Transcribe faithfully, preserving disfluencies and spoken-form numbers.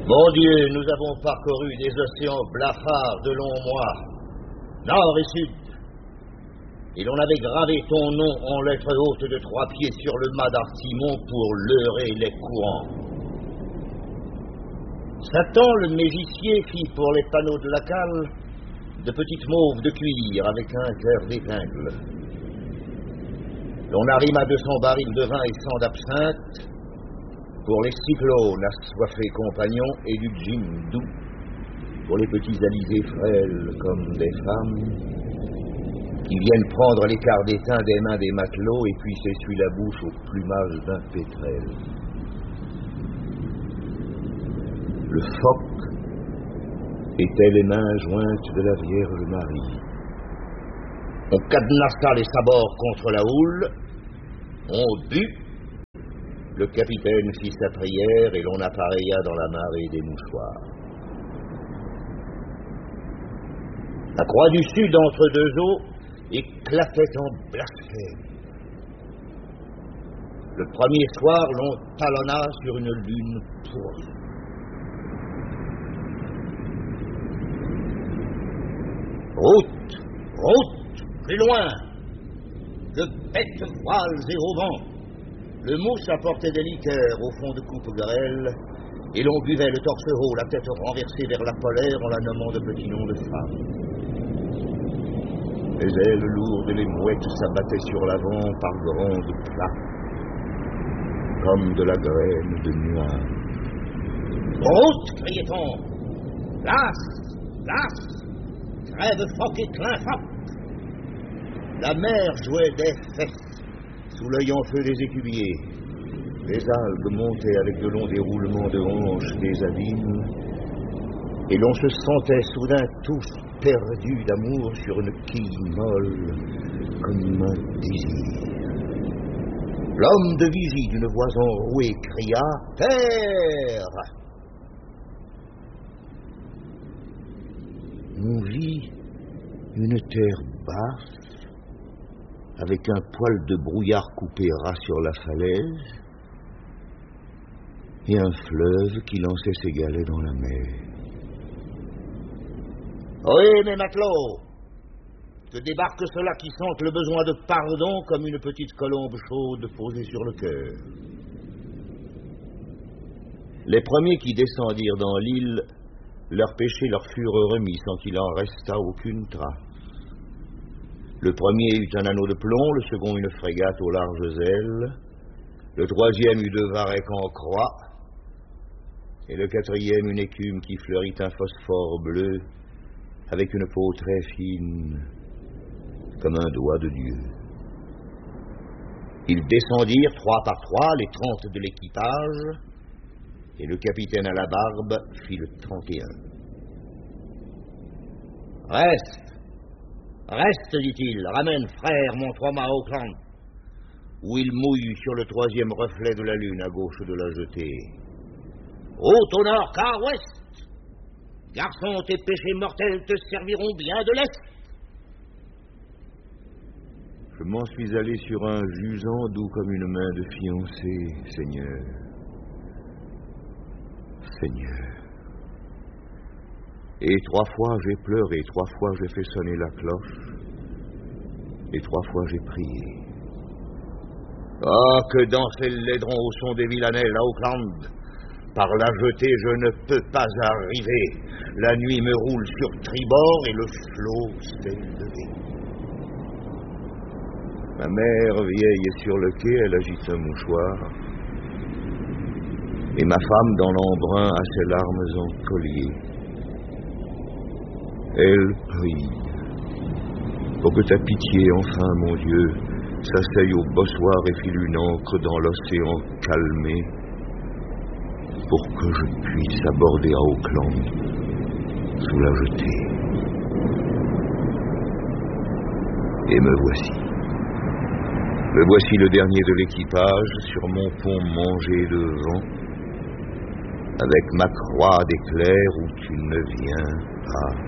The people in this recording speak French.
Mon Dieu, nous avons parcouru des océans blafards de longs mois, nord et sud, et l'on avait gravé ton nom en lettres hautes de trois pieds sur le mât d'Artimon pour leurrer les courants. Satan, le mégicier, fit pour les panneaux de la cale de petites mauves de cuir avec un cœur d'épingle. L'on arrima deux cents barils de vin et cent d'absinthe pour les cyclones assoiffés compagnons et du gin doux pour les petits alizés frêles comme des femmes qui viennent prendre l'écart d'étain des mains des matelots et puis s'essuient la bouche au plumage d'un pétrel. Le phoque était les mains jointes de la Vierge Marie. On cadenassa les sabords contre la houle, on but, le capitaine fit sa prière et l'on appareilla dans la marée des mouchoirs. La croix du Sud entre deux eaux éclatait en blasphème. Le premier soir, l'on talonna sur une lune pourrie. Route, route, plus loin, de bêtes voiles et au vent. Le mousse apportait des liqueurs au fond de coupe-grêle, et l'on buvait le torse haut, la tête renversée vers la polaire en la nommant de petits noms de femmes. Les ailes lourdes et les mouettes s'abattaient sur l'avant par grandes plaques, comme de la graine de nuages. Route, criait-on! Place, place! Trêve phoque et clin phoque! La mer jouait des fesses sous l'œil en feu des écubiers. Les algues montaient avec de longs déroulements de hanches des abîmes, et l'on se sentait soudain tous perdus d'amour sur une quille molle comme un désir. L'homme de vigie d'une voix enrouée cria « Terre !» On vit une terre basse, avec un poil de brouillard coupé ras sur la falaise, et un fleuve qui lançait ses galets dans la mer. Oui, mes matelots, que débarque ceux-là qui sentent le besoin de pardon comme une petite colombe chaude posée sur le cœur. Les premiers qui descendirent dans l'île, leurs péchés leur furent remis sans qu'il en restât aucune trace. Le premier eut un anneau de plomb, le second une frégate aux larges ailes, le troisième eut deux varechs en croix, et le quatrième une écume qui fleurit un phosphore bleu avec une peau très fine, comme un doigt de Dieu. Ils descendirent trois par trois, les trente de l'équipage, et le capitaine à la barbe fit le trente et un. Reste, reste, dit-il, ramène, frère, mon trois-mâts Auckland, où il mouille sur le troisième reflet de la lune à gauche de la jetée. Route au nord, car ouest. Garçon, tes péchés mortels te serviront bien de l'est. Je m'en suis allé sur un jusant doux comme une main de fiancé, Seigneur. Seigneur. Et trois fois j'ai pleuré, trois fois j'ai fait sonner la cloche, et trois fois j'ai prié. Ah, que danser le laidron au son des villanelles à Auckland. Par la jetée, je ne peux pas arriver. La nuit me roule sur tribord et le flot s'est levé. Ma mère vieille est sur le quai, elle agite un mouchoir. Et ma femme dans l'embrun a ses larmes en collier. Elle prie pour que ta pitié, enfin, mon Dieu, s'asseye au bossoir et file une encre dans l'océan calmé, pour que je puisse aborder à Auckland sous la jetée. Et me voici. Me voici le dernier de l'équipage sur mon pont mangé de vent, avec ma croix d'éclair où tu ne viens pas.